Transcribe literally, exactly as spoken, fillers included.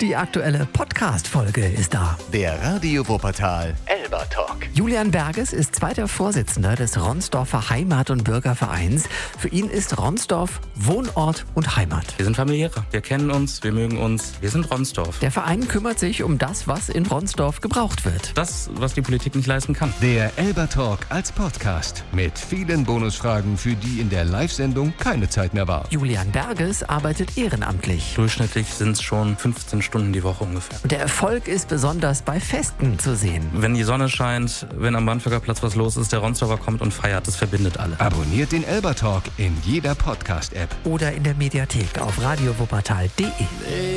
Die aktuelle Podcast-Folge ist da. Der Radio Wuppertal Elba Talk. Julian Berges ist zweiter Vorsitzender des Ronsdorfer Heimat- und Bürgervereins. Für ihn ist Ronsdorf Wohnort und Heimat. Wir sind familiärer, wir kennen uns, wir mögen uns, wir sind Ronsdorf. Der Verein kümmert sich um das, was in Ronsdorf gebraucht wird. Das, was die Politik nicht leisten kann. Der Elba Talk als Podcast mit vielen Bonusfragen, für die in der Live-Sendung keine Zeit mehr war. Julian Berges arbeitet ehrenamtlich. Durchschnittlich sind es schon fünfzehn Stunden die Woche ungefähr. Und der Erfolg ist besonders bei Festen zu sehen. Wenn die Sonne scheint, wenn am Brandenburger Platz was los ist, der Ronsdorfer kommt und feiert, das verbindet alle. Abonniert den Elba Talk in jeder Podcast-App. Oder in der Mediathek auf radio wuppertal punkt de.